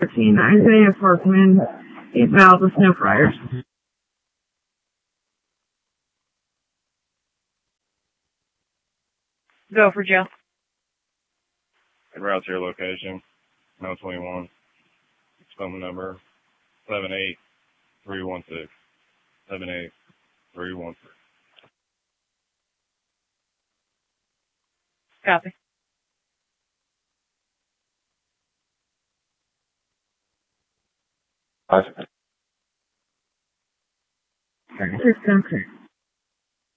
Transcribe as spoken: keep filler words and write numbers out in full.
fourteen, Isaiah Forkman, East Valva Snow Friars. Go for Joe. It routes your location, nine twenty-one, phone number seven eight three one six, seven eight three one six. Copy. Awesome. System six.